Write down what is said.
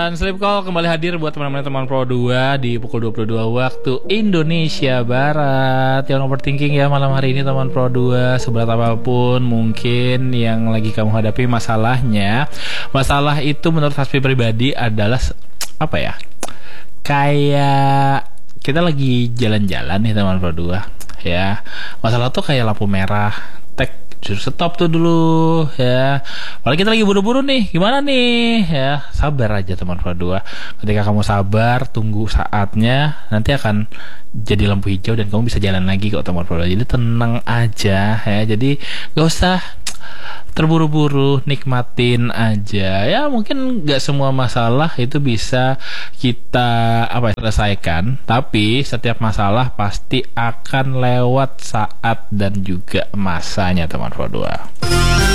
Dan Sleep Call kembali hadir buat teman-teman Pro 2 di pukul 22 waktu Indonesia Barat. Yang overthinking ya malam hari ini teman Pro 2, seberat apapun mungkin yang lagi kamu hadapi masalahnya. Masalah itu menurut Hasbi pribadi adalah apa ya? Kayak kita lagi jalan-jalan nih teman Pro 2 ya. Masalah tuh kayak lampu merah, suruh stop tuh dulu ya. Apalagi kita lagi buru-buru nih, gimana nih ya, sabar aja teman Pro 2. Ketika kamu sabar, tunggu saatnya, nanti akan jadi lampu hijau dan kamu bisa jalan lagi kok teman Pro 2. Jadi tenang aja ya, jadi gak usah terburu-buru, nikmatin aja ya. Mungkin gak semua masalah itu bisa kita selesaikan, tapi setiap masalah pasti akan lewat saat dan juga masanya teman Pro 2.